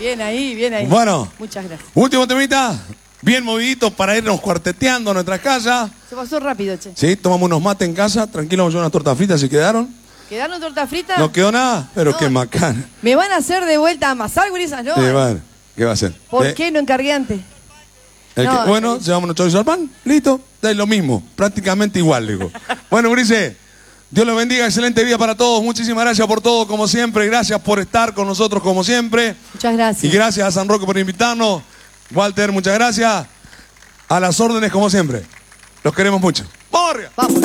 Bien ahí, bien ahí. Bueno. Muchas gracias. Último temita. Bien movidito para irnos cuarteteando a nuestras casas. Se pasó rápido, che. Sí, tomamos unos mates en casa. Tranquilo, vamos a unas tortas fritas si quedaron. ¿Quedaron tortas fritas? No quedó nada, pero No. qué macana. ¿Me van a hacer de vuelta a amasar, gurisas? No. Bueno, ¿qué va a hacer? ¿Por qué no encargué antes? No, Bueno, llevamos unos chorizo al pan, listo, es lo mismo, prácticamente igual, digo. Bueno, Grise, Dios los bendiga, excelente día para todos, muchísimas gracias por todo, como siempre, gracias por estar con nosotros, como siempre. Muchas gracias. Y gracias a San Roque por invitarnos. Walter, muchas gracias. A las órdenes, como siempre. Los queremos mucho. ¡Vamos arriba! Vamos.